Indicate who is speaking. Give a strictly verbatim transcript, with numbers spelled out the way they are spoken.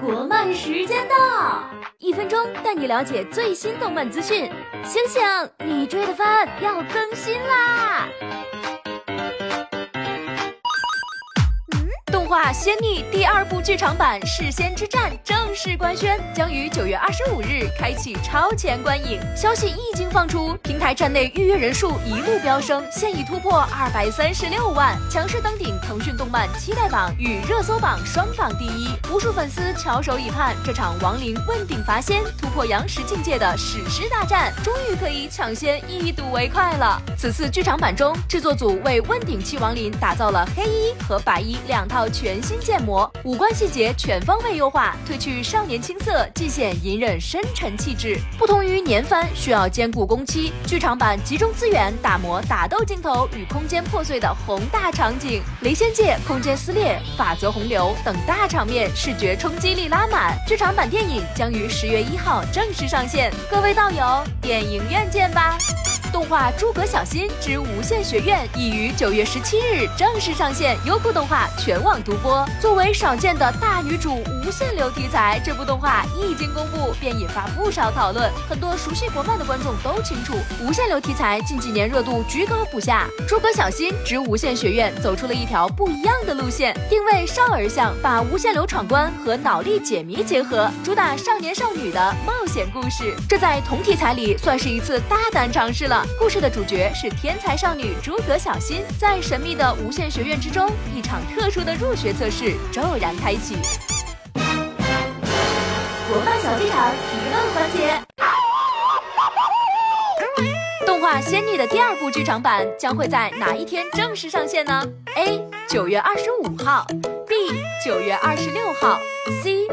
Speaker 1: 国漫时间到，一分钟带你了解最新动漫资讯。醒醒，你追的番要更新啦！动画《仙逆》第二部剧场版《弑仙之战》正式官宣，将于九月二十五日开启超前观影。消息一经放出，平台站内预约人数一路飙升，现已突破二百三十六万，强势登顶腾讯动漫期待榜与热搜榜双榜第一。无数粉丝翘首以盼，这场亡灵问鼎伐仙、突破阳石境界的史诗大战，终于可以抢先一睹为快了。此次剧场版中，制作组为问鼎期亡灵打造了黑衣和白衣两套全新建模，五官细节全方位优化，褪去少年青涩，尽显隐忍深沉气质。不同于年番需要兼顾工期，剧场版集中资源打磨打斗镜头与空间破碎的宏大场景，雷仙界空间撕裂、法则洪流等大场面视觉冲击力拉满。剧场版电影将于十月一号正式上线，各位道友，电影院见吧！动画《诸葛小新之无限学院》已于九月十七日正式上线，优酷动画全网独播。作为少见的大女主无限流题材，这部动画一经公布便引发不少讨论。很多熟悉国漫的观众都清楚，无限流题材近几年热度居高不下。《诸葛小新之无限学院》走出了一条不一样的路线，定位少儿向，把无限流闯关和脑力解谜结合，主打少年少女的冒险故事。这在同题材里算是一次大胆尝试了。故事的主角是天才少女诸葛小新，在神秘的无限学院之中，一场特殊的入学测试骤然开启。国漫小剧场提问环节。动画《仙逆》的第二部剧场版将会在哪一天正式上线呢？ A. 九月二十五号 B. 九月二十六号 C.